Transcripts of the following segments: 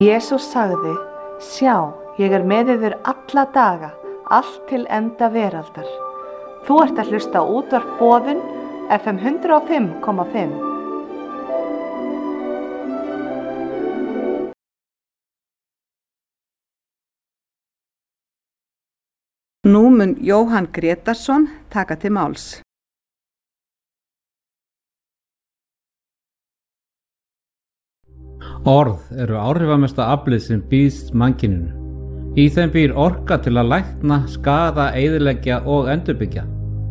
Jesús sagði: Sjá, ég er með yður alla daga, allt til enda veraldar. Þú ert að hlusta á útvarp Boðun, FM 105,5. Nú mun Jóhann Grétarsson taka til máls. Orð eru áhrifamesta aflið sem býðst mannkyninu. Í þeim býr orka til að lækna, skaða, eyðileggja og endurbyggja.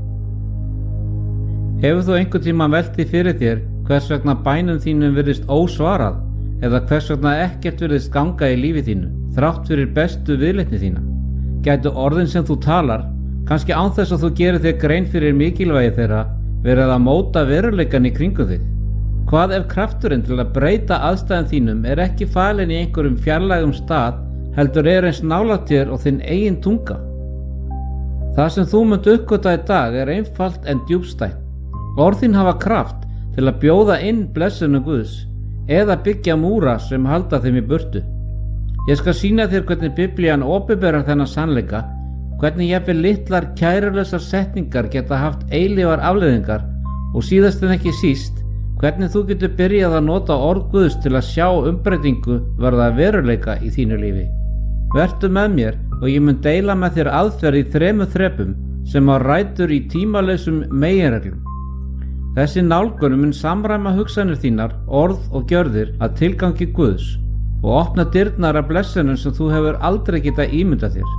Hefur þú einhvern tíma velt því fyrir þér hvers vegna bænum þínum virðist ósvarað eða hvers vegna ekkert virðist ganga í lífi þínu, þrátt fyrir bestu viðleitni þína? Gætu orðin sem þú talar, kannski án þess að þú gerir þér grein fyrir mikilvægi þeirra, verið að móta veruleikann í kringum þig? Hvað ef krafturinn til að breyta aðstæðum þínum er ekki falinn í einhverjum fjarlægum stað, heldur eins nálægt þér og þinn eigin tunga? Það sem þú munt uppgötva í dag er einfalt en djúpstætt. Orð þín hafa kraft til að bjóða inn blessunum Guðs eða byggja múra sem halda þeim í burtu. Ég skal sýna þér hvernig Biblían opinberar þennan sannleika, hvernig jafnvel litlar kærulausar setningar geta haft eilífar afleiðingar og síðast en ekki síst, hvernig þú getur byrjað að nota orð Guðs til að sjá umbreytingu verða veruleika í þínu lífi. Vertu með mér og ég mun deila með þér aðferð í 3 þrepum sem á rætur í tímalausum meginreglum. Þessi nálgun mun samræma hugsanir þínar, orð og gjörðir að tilgangi Guðs og opna dyrnar af blessunum sem þú hefur aldrei getað ímyndað þér.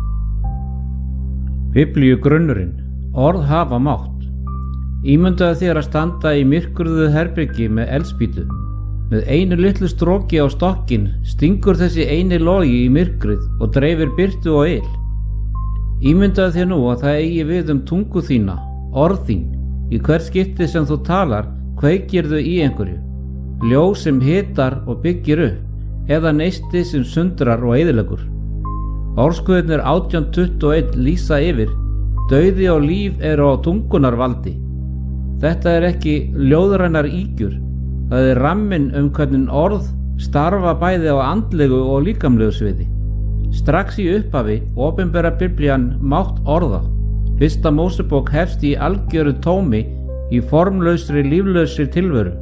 Biblíu grunnurinn. Orð hafa mátt. Ímyndaðu þér að standa í myrkruðu herbyrgi með eldspýtu. Með einu litlu stroki á stokkinn stingur þessi eini logi í myrkrið og dreifir birtu og yl. Ímyndaðu þér nú að það eigi við tungu þína, orð þín. Í hvert skipti sem þú talar kveikir þau í einhverju. Ljós sem hitar og byggir upp, eða neisti sem sundrar og eyðileggur. Orðskuðirnir 18:21 lýsa yfir: dauði og líf eru á tungunnar valdi. Þetta er ekki ljóðrænar ýgjur, það er ramminn hvernig orð starfa bæði á andlegu og líkamlegu sviði. Strax í upphafi opinbera Biblían mátt orða. Fyrsta Mósebók hefst í algjöru tómi, í formlausri, líflausri tilveru.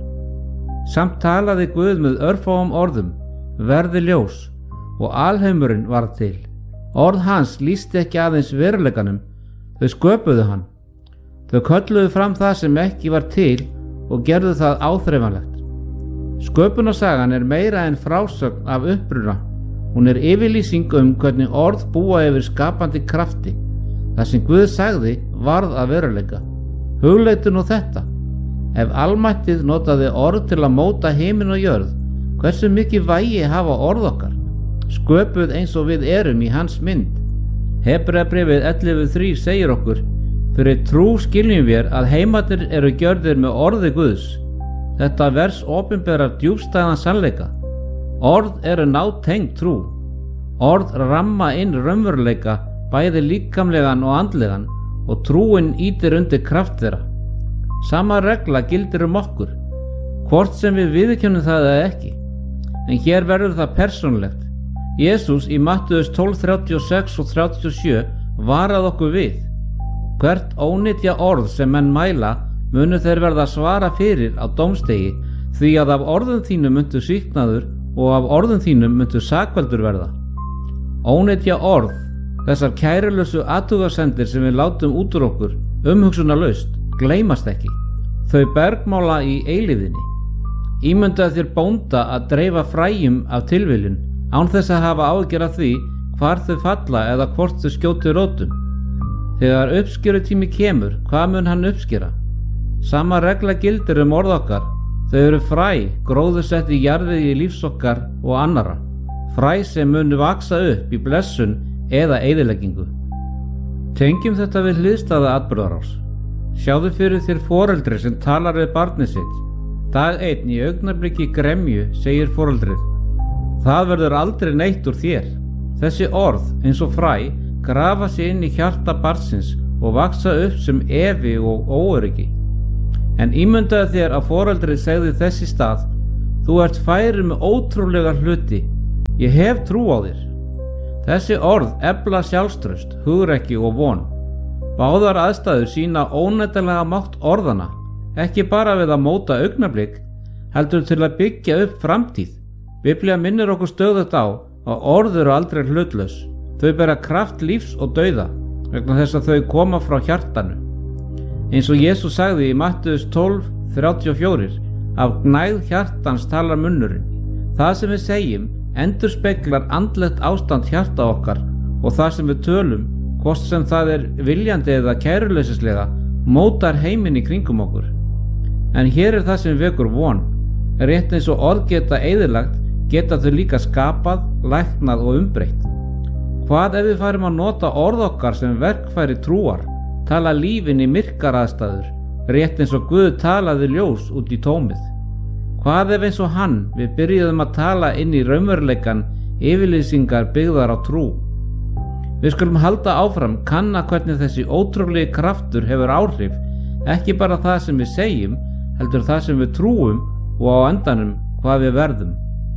Samt talaði Guð með örfáum orðum: verði ljós, og alheimurinn varð til. Orð hans lýsti ekki aðeins veruleikanum, þau sköpuðu hann. Þau kölluðu fram það sem ekki var til og gerðu það áþreifanlegt. Sköpunarsagan er meira en frásögn af uppruna. Hún er yfirlýsing hvernig orð búa yfir skapandi krafti. Það sem Guð sagði varð að veruleika. Hugleitu nú þetta. Ef almættið notaði orð til að móta himinn og jörð, hversu mikið vægi hafa orð okkar, sköpuð eins og við erum í hans mynd? Hebreabréfið 11:3 segir okkur: fyrir trú skiljum við að heimarnir eru gjörðir með orði Guðs. Þetta vers opinberar djúpstæðan sannleika. Orð eru nátengd trú. Orð ramma inn raunveruleika, bæði líkamlegan og andlegan, og trúin ýtir undir kraft þeirra. Sama regla gildir okkur, hvort sem við viðurkennum það eða ekki. En hér verður það persónulegt. Jesús í Mattheus 12:36 og 37 varað okkur við: hvert ónytja orð sem menn mæla munu þeir verða að svara fyrir á dómstegi, því að af orðum þínum muntu sýknaður og af orðum þínum muntu sakveldur verða. Ónytja orð, þessar kærulausu athugasemdir sem við látum út úr okkur umhugsunarlaust, gleymast ekki. Þau bergmála í eilífðinni. Ímyndaðu þér bónda að dreifa fræjum af tilviljun án þess að hafa áhyggjur af því hvar þau falla eða hvort þau skjóti rótum. Þegar uppskerutími kemur, hvað mun hann uppskera? Sama regla gildir orð okkar. Þau eru fræ, gróðursett í jarðvegi lífs okkar og annarra. Fræ sem munu vaksa upp í blessun eða eyðileggingu. Tengjum þetta við hliðstæða atburðarás. Sjáðu fyrir þér foreldri sem talar við barnið sitt. Dag 1 í augnabliki gremju segir foreldrið: það verður aldrei neitt úr þér. Þessi orð, eins og fræ, grafa sig inn í hjarta barnsins og vaksa upp sem efi og óöryggi. En ímyndaðu þér að foreldrið segði þess í stað: þú ert færir með ótrúlega hluti, Ég hef trú á þér. Þessi orð efla sjálfstraust, hugrekki og von. Báðar aðstæður sýna óneitanlega mátt orðana, ekki bara við að móta augnablik, heldur til að byggja upp framtíð. Biblía minnir okkur stöðugt á að orð eru aldrei hlutlaus. Þau bera kraft lífs og dauða, vegna þess að þau koma frá hjartanu. Eins og Jesús sagði í Mattheus 12:34, af gnægð hjartans talar munnurinn. Það sem við segjum endurspeglar andlegt ástand hjarta okkar og það sem við tölum, hvort sem það er viljandi eða kæruleysislega, mótar heiminn í kringum okkur. En hér er það sem vekur von. Rétt eins og orð geta eyðilagt, geta þau líka skapað, læknað og umbreytt. Hvað ef við færum að nota orð okkar sem verkfæri trúar, tala lífin í myrkar aðstæður, rétt eins og Guð talaði ljós út í tómið? Hvað ef eins og hann við byrjuðum að tala inn í raunveruleikan yfirlýsingar byggðar á trú? Við skulum halda áfram, kanna hvernig þessi ótrúlegi kraftur hefur áhrif, ekki bara það sem við segjum, heldur það sem við trúum og á endanum hvað við verðum.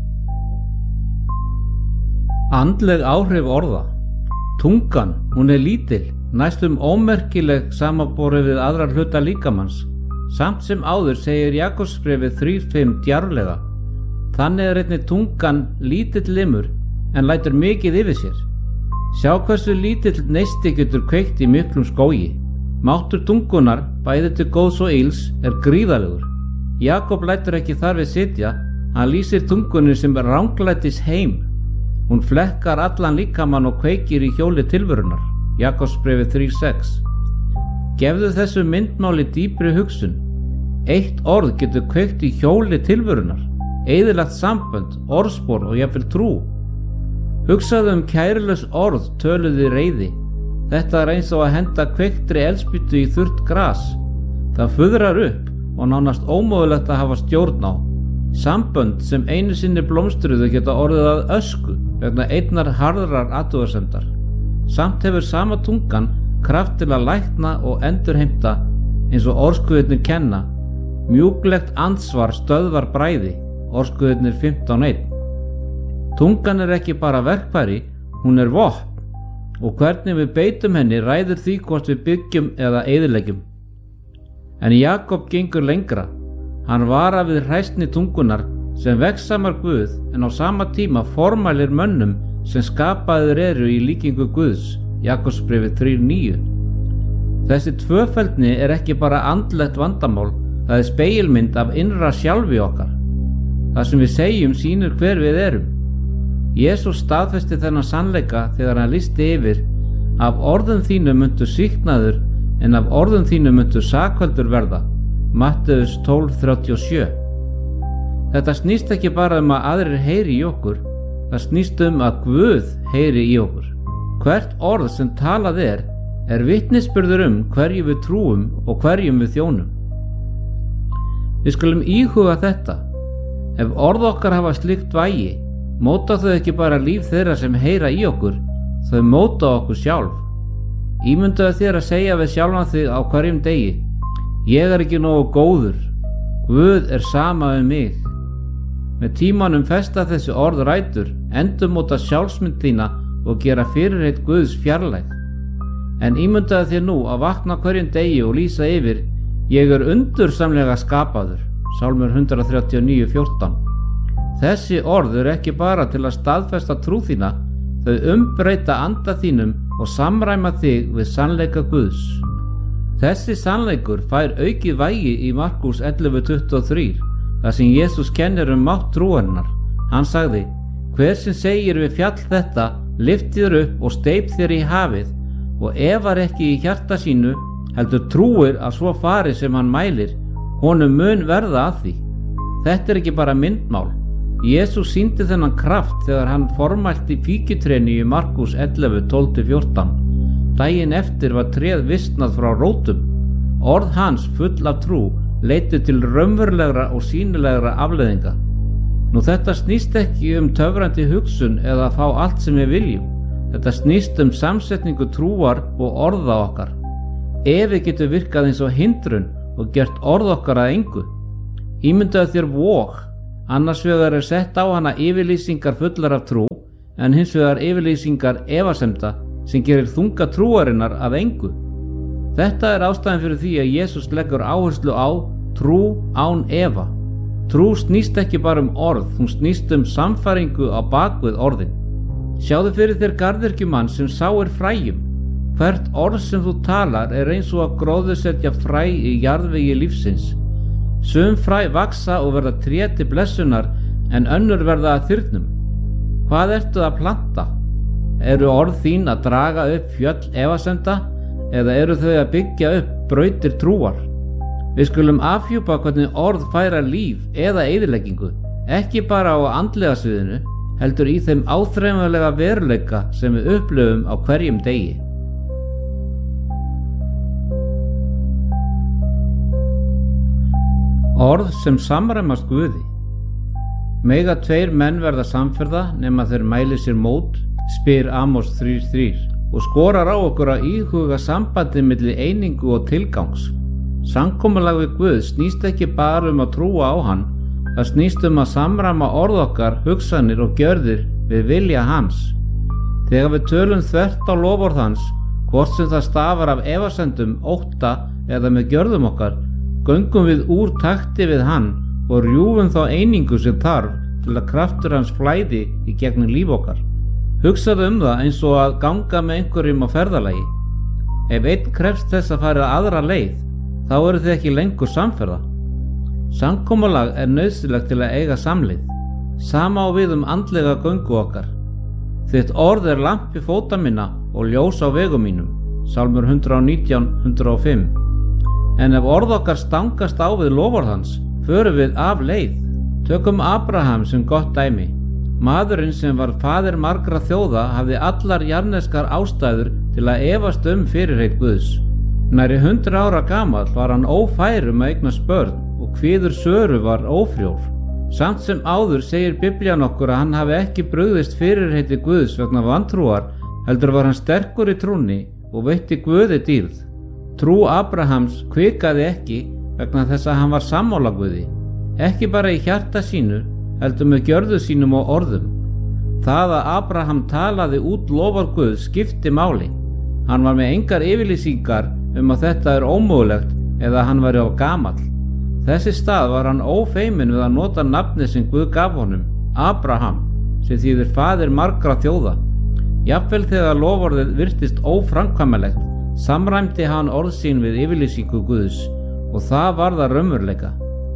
Andleg áhrif orða. Tungan, hún er lítil, næstum ómerkileg samanborið við aðrar hluta líkamanns. Samt sem áður segir Jakobsbréfið 3:5 djarflega. Þannig er einnig tungan lítill limur en lætur mikið yfir sér. Sjá hversu lítill neisti getur kveikt í miklum skógi. Máttur tungunar, bæði til góðs og ills, er gríðarlegur. Jakob lætur ekki þar við sitja, hann lýsir tungunni sem ranglætis heim. Hún flekkar allan líkamann og kveikir í hjóli tilverunar. Jakobsbréfið 3:6. Gefðu þessu myndmáli dýpri hugsun. Eitt orð getur kveikt í hjóli tilverunar, eyðilagt sambönd, orðspor og jafnvel trú. Hugsaðu kærulaus orð töluð í reiði. Þetta er eins og að henda kveiktri eldspýtu í þurrt gras. Það fuðrar upp og nánast ómögulegt að hafa stjórn á. Sambönd sem einu sinni blómstruðu geta orðið að ösku vegna einnar harðrar athugasemdar. Samt hefur sama tungan kraft til að lækna og endurheimta, eins og orðskuðirnir kenna. Mjúklegt ansvar stöðvar bræði, orðskuðirnir 15:1. Tungan er ekki bara verkfæri, hún er vopn, og hvernig við beitum henni ræður því hvort við byggjum eða eyðileggjum. En Jakob gengur lengra. Hann varar við hræsni tungunar sem veggsamar Guð en á sama tíma formælir mönnum sem skapaðir eru í líkingu Guðs. Jakobsbréfið 3:9. Þessi tvöfeldni er ekki bara andlegt vandamál, það er spegilmynd af innra sjálfi okkar. Það sem við segjum sýnir hver við erum. Jesús staðfesti þennan sannleika þegar hann lýsti yfir: af orðum þínum muntu sýknaður en af orðum þínum muntu sakfelldur verða. Mattheus 12:37. Þetta snýst ekki bara að aðrir heyri í okkur, það snýst að Guð heyri í okkur. Hvert orð sem talað er vitnisburður hverju við trúum og hverjum við þjónum. Við skulum íhuga þetta. Ef orð okkar hafa slíkt vægi, móta þau ekki bara líf þeirra sem heyra í okkur, þau móta okkur sjálf. Ímyndaðu þér að segja við sjálfan þig á hverjum degi: ég er ekki nógu góður, Guð er sama mig. Með tímanum festa þessi orð rætur, endurmóta sjálfsmynd þína og gera fyrirheit Guðs fjarlæg. En ímyndaðu þér nú að vakna hverjum degi og lýsa yfir: ég er undursamlega skapaður. Sálmur 139:14. Þessi orð eru ekki bara til að staðfesta trú þína, þau umbreyta anda þínum og samræma þig við sannleika Guðs. Þessi sannleikur fær aukið vægi í Markús 11:23, þar sem Jesús kennir mátt trúarinnar. Hann sagði: hver sem segir við fjall þetta, lyft þér upp og steyp þér í hafið, og efar ekki í hjarta sínu, heldur trúir að svo fari sem hann mælir, honum mun verða að því. Þetta er ekki bara myndmál. Jesús sýndi þennan kraft þegar hann formælti fíkjutrénu í Markús 11:12-14. Daginn eftir var tréð vistnað frá rótum. Orð hans full af trú leiddu til raunverulegra og sýnilegra afleiðinga. Nú þetta snýst ekki töfrandi hugsun eða að fá allt sem við viljum. Þetta snýst samsetningu trúar og orða okkar. Efi getur virkað eins og hindrun og gert orð okkar að engu. Ímyndaðu þér vog, annars vegar sett á hana yfirlýsingar fullar af trú en hins vegar yfirlýsingar efasemda sem gerir þunga trúarinnar að engu. Þetta er ástæðan fyrir því að Jesús leggur áherslu á trú án efa. Trú snýst ekki bara orð, hún snýst sannfæringu á bakvið orðin. Sjáðu fyrir þér garðyrkjumann sem sáir fræjum. Hvert orð sem þú talar er eins og að gróðursetja fræ í jarðvegi lífsins. Sum fræ vaxa og verða tré til blessunar en önnur verða að þyrnum. Hvað ertu að planta? Eru orð þín að draga upp fjöll efasemda eða eru þau að byggja upp brautir trúar? Við skulum afhjúpa hvernig orð færa líf eða eyðileggingu, ekki bara á andlega sviðinu, heldur í þeim áþreifanlega veruleika sem við upplifum á hverjum degi. Orð sem samræmast Guði. Mega tveir menn verða samferða nema þeir mæli sér mót, spyr Amos 3:3 og skorar á okkur að íhuga sambandi milli einingu og tilgangs. Samkomulag við Guð snýst ekki bara að trúa á hann, það snýst að samræma orð okkar, hugsanir og gjörðir við vilja hans. Þegar við tölum þvert á loforð hans, hvort sem það stafar af efasemdum, ótta eða með gjörðum okkar, göngum við úr takti við hann og rjúfum þá einingu sem þarf til að kraftur hans flæði í gegnum líf okkar. Hugsaðu það eins og að ganga með einhverjum á ferðalagi. Ef einn krefst þess að fara aðra leið, þá eru þið ekki lengur samferða. Samkomulag er nauðsynlegt til að eiga samleið. Sama á við andlega göngu okkar. Þitt orð er lampi fóta minna og ljós á vegum mínum. Salmur 119:105. En ef orð okkar stangast á við loforð hans, förum við af leið. Tökum Abraham sem gott dæmi. Maðurinn sem var faðir margra þjóða hafði allar jarðneskar ástæður til að efast fyrirheit Guðs. Nærri 100 ára gamall var hann ófær að eignast börn og kviður Söru var ófrjór. Samt sem áður segir Biblían okkur að hann hafi ekki brugðist fyrirheiti Guðs vegna vantrúar, heldur var hann sterkur í trúnni og veitti Guði dýrð. Trú Abrahams hvikaði ekki vegna þess að hann var sammála Guði, ekki bara í hjarta sínu, heldur með gjörðu sínum og orðum. Það að Abraham talaði út lofar Guð skipti máli. Hann var með engar yfirlýsingar að þetta er ómögulegt eða hann væri of gamall. Þessi stað var hann ófeiminn við að nota nafnið sem Guð gaf honum, Abraham, sem þýðir faðir margra þjóða. Jafnvel þegar loforðið virtist óframkvæmanlegt, samræmdi hann orð sín við yfirlýsingu Guðs og það var það raunveruleika.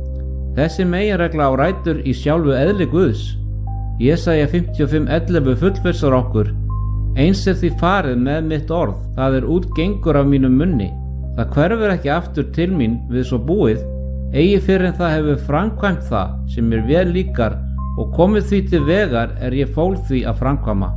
Þessi meginregla á rætur í sjálfu eðli Guðs. Jesaja 55:11 fullvissar okkur: Eins því farið með mitt orð, það útgengur af mínum munni. Það hverfur ekki aftur til mín við svo búið, eigi fyrir en það hefur framkvæmt það sem mér vel líkar og komið því til vegar ég fól því að framkvæma.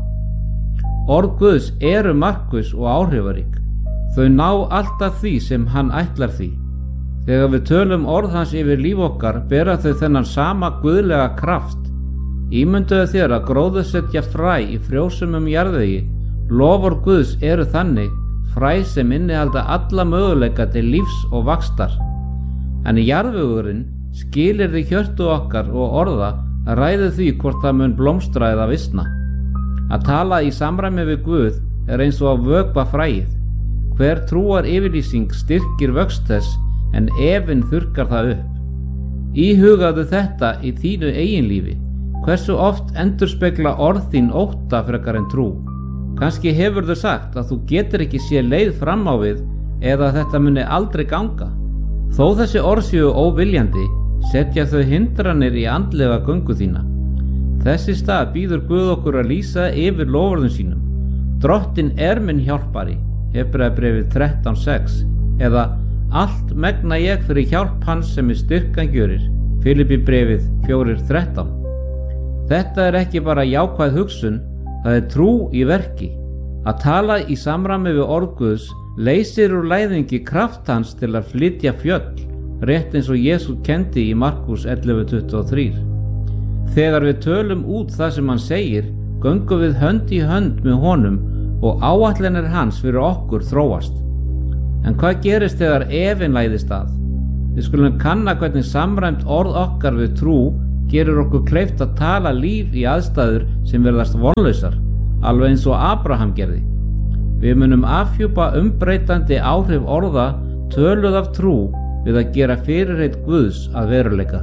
Orð Guðs eru markviss og áhrifarík. Þau ná alltaf því sem hann ætlar því. Þegar við tölum orð hans yfir líf okkar, bera þau þennan sama guðlega kraft. Ímynduðu þér að gróðursetja fræ í frjósumum jarðvegi. Loforð Guðs eru þannig fræ sem innihalda alla möguleika til lífs og vaxtar. En jarðvegurinn skilyrði hjörtu okkar og orða að ræði því hvort það mun blómstra eða visna. Að tala í samræmi við Guð er eins og að vökva fræið. Hver trúar yfirlýsing styrkir vöxt þess en efinn þurrkar það upp. Íhugaðu þetta í þínu eigin lífi. Hversu oft endurspegla orð þín ótta frekar en trú? Kannski hefurðu sagt að þú getur ekki séð leið fram á við eða að þetta muni aldrei ganga. Þó þessi orð séu óviljandi, setja þau hindranir í andlega göngu þína. Þessi stað býður Guð okkur að lýsa yfir loforðum sínum. Drottinn er minn hjálpari, Hebreabréfið 13:6, eða allt megna ég fyrir hjálp hans sem styrkan gjörir, Filippíbréfið 4:13. Þetta er ekki bara jákvæð hugsun, það trú í verki. Að tala í samræmi við orð Guðs leysir úr læðingi kraft hans til að flytja fjöll, rétt eins og Jesús kenndi í Markús 11:23. Þegar við tölum út það sem hann segir, göngum við hönd í hönd með honum og áætlanir hans fyrir okkur þróast. En hvað gerist þegar efinn læðist að? Við skulum kanna hvernig samræmt orð okkar við trú gerir okkur kleift að tala líf í aðstæður sem verðast vonlausar, alveg eins og Abraham gerði. Við munum afhjúpa umbreytandi áhrif orða töluð af trú við að gera fyrirheit Guðs að veruleika.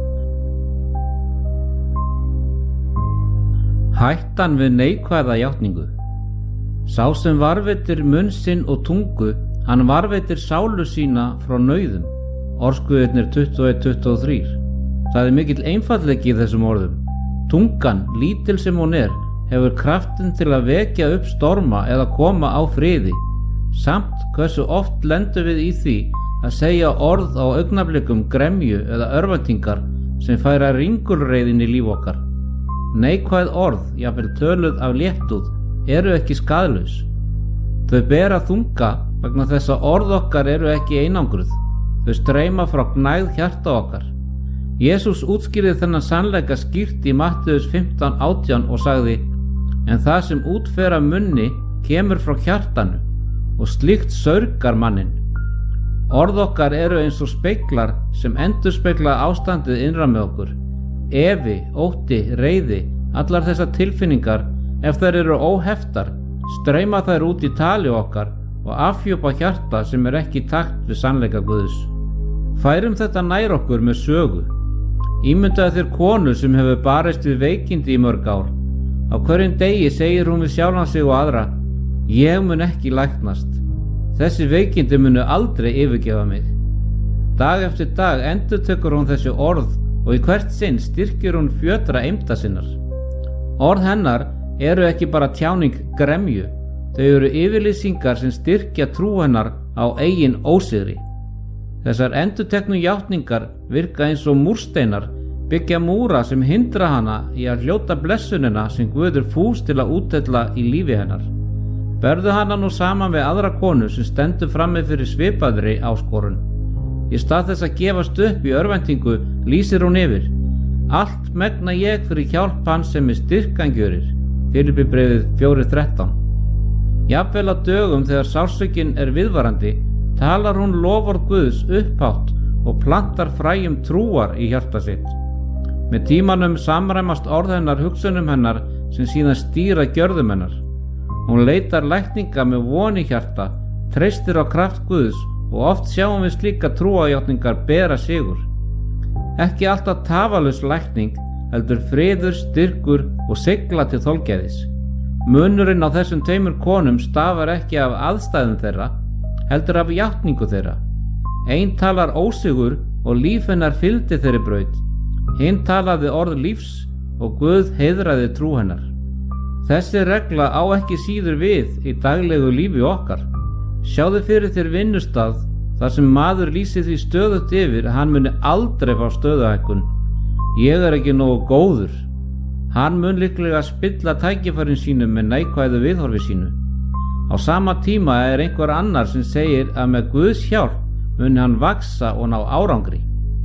Hættan við neikvæða játningu. Sá sem varveitir munn sinn og tungu, hann varveitir sálu sína frá nauðum. Orðskuðirnir 21-23. Það mikill einfaldleiki í þessum orðum. Tungan, lítil sem hún hefur kraftin til að vekja upp storma eða koma á friði. Samt hversu oft lendum við í því að segja orð á augnablikum gremju eða örvæntingar sem færa ringulreiðin í líf okkar. Neikvæð orð, jafnvel töluð af léttúð, eru ekki skaðlaus. Þau bera þunga vegna þess að orð okkar eru ekki einangruð. Þau streyma frá gnægð hjarta okkar. Jesús útskýrði þennan sannleika skýrt í Mattheus 15:18 og sagði: En það sem út fer af munni kemur frá hjartanu og slíkt saurgar manninn. Orð okkar eru eins og speglar sem endurspegla ástandið innra með okkur. Efi, ótti, reiði, allar þessar tilfinningar, ef þær eru óheftar, streyma þær út í tali okkar og afhjúpa hjarta sem ekki í takt við sannleika Guðs. Færum þetta nær okkur með sögu. Ímyndaðu þér konu sem hefur barist við veikindi í mörg ár. Á hverjum degi segir hún við sjálfan sig og aðra: Ég mun ekki læknast. Þessi veikindi munu aldrei yfirgefa mig. Dag eftir dag endurtekur hún þessi orð og í hvert sinn styrkir hún fjötra eymda sinnar. Orð hennar eru ekki bara tjáning gremju, þau eru yfirlýsingar sem styrkja trú hennar á eigin ósigri. Þessar endurteknu játningar virka eins og múrsteinar, byggja múra sem hindra hana í að hljóta blessunina sem Guð fús til að útdella í lífi hennar. Berðu hana nú saman við aðra konu sem stendur frammi fyrir svipaðri áskorun. Í stað þess að gefast upp í örvæntingu lýsir hún yfir: Allt megna ég fyrir hjálp hans sem styrkan gjörir. Filippibréfið 4:13. Jafnvel á dögum þegar sársaukinn viðvarandi, talar hún loforð Guðs upphátt og plantar fræjum trúar í hjarta sitt. Með tímanum samræmast orð hennar hugsunum hennar sem síðan stýra gjörðum hennar. Hún leitar lækninga með von í hjarta, treystir á kraft Guðs og oft sjáum við slíka trúajátningar bera sigur. Ekki alltaf tafarlaus lækning, heldur friður, styrkur og sigla til þolgæðis. Munurinn á þessum tveimur konum stafar ekki af aðstæðum þeirra, heldur af játningu þeirra. Ein talar ósigur og líf hennar fylgdi þeirri braut. Hinn talaði orð lífs og Guð heiðraði trú hennar. Þessi regla á ekki síður við í daglegu lífi okkar. Sjáðu fyrir þér vinnustað þar sem maður lýsir því stöðugt yfir að hann muni aldrei fá stöðuhækkun. Ég ekki nógu góður. Hann mun líklega spilla tækifærin sínu með neikvæðu viðhorfi sínu. Á sama tíma einhver annar sem segir að með Guðs hjálp muni hann vaksa og ná árangri.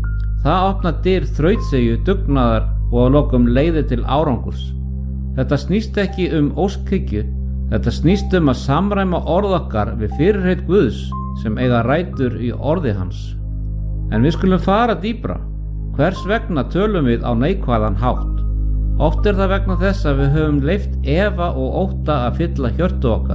Það opnar dyr þrautseigju, dugnaðar og að lokum leiðir til árangurs. Þetta snýst ekki óskhyggju, þetta snýst að samræma orð okkar við fyrirheit Guðs sem eiga rætur í orði hans. En við skulum fara dýpra. Hvers vegna tölum við á neikvæðan hátt? Oft það vegna þess að við höfum leyft efa og ótta að fylla hjörtu okkar.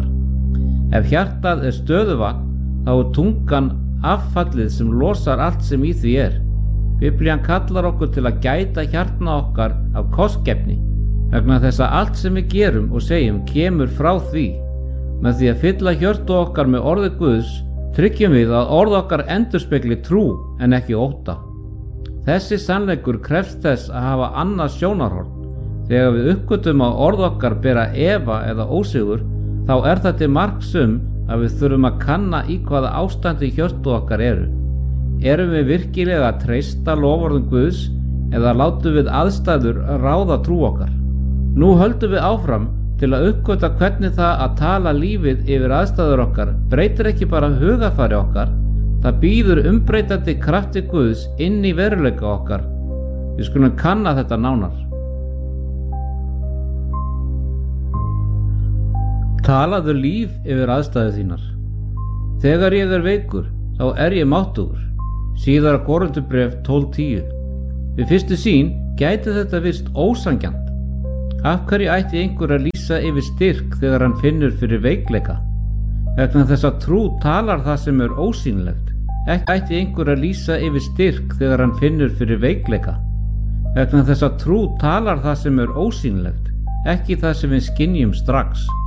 Ef hjartað stöðuvatn, þá tungan affallið sem losar allt sem í því Biblían kallar okkur til að gæta hjartna okkar af kostgæfni, vegna þess að allt sem við gerum og segjum kemur frá því. Með því að fylla hjörtu okkar með orði Guðs, tryggjum við að orð okkar endurspegli trú en ekki ótta. Þessi sannleikur krefst þess að hafa annað sjónarhorn. Þegar við uppgötum að orð okkar bera efa eða ósigur, þá það til marks að við þurfum að kanna í hvaða ástandi hjörtu okkar eru. Erum við virkilega að treysta loforðum Guðs eða látum við aðstæður ráða trú okkar? Nú höldum við áfram til að uppgöta hvernig það að tala lífið yfir aðstæður okkar breytir ekki bara hugafari okkar, það býður umbreytandi krafti Guðs inn í veruleika okkar. Við skulum kanna þetta nánar. Talaðu líf yfir aðstæður þínar. Þegar ég veikur, þá ég máttugur. Síðara Korinthubréf 12:10. Við fyrstu sýn gæti þetta virst ósanngjarnt. Af hverju ætti einhver að lýsa yfir styrk þegar hann finnur fyrir veikleika? Vegna þess að trú talar það sem er ósýnilegt. Ekki ætti einhver að lýsa yfir styrk þegar hann finnur fyrir veikleika. Vegna þess að trú talar það sem er ósýnilegt, ekki það sem við skynjum strax.